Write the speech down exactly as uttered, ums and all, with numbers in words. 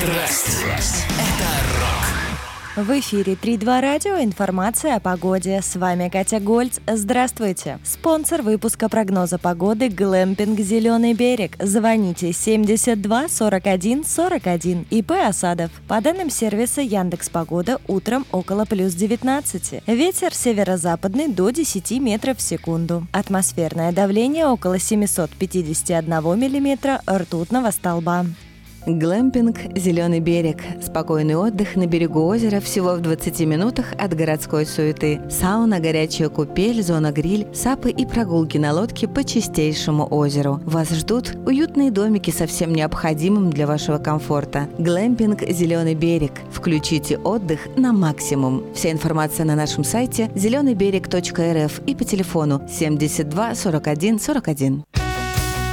Страсть. Это рок. В эфире три два радио. Информация о погоде. С вами Катя Гольц. Здравствуйте. Спонсор выпуска прогноза погоды «Глэмпинг Зеленый берег». Звоните семьдесят два сорок один сорок один. ИП Осадов. По данным сервиса Яндекс.Погода, утром около плюс девятнадцать. Ветер северо-западный до десять метров в секунду. Атмосферное давление около семьсот пятьдесят один миллиметра ртутного столба. Глэмпинг «Зеленый берег». Спокойный отдых на берегу озера всего в двадцати минутах от городской суеты. Сауна, горячая купель, зона гриль, сапы и прогулки на лодке по чистейшему озеру. Вас ждут уютные домики со всем необходимым для вашего комфорта. Глэмпинг «Зеленый берег». Включите отдых на максимум. Вся информация на нашем сайте зеленый берег точка эр эф и по телефону семьдесят два сорок один сорок один.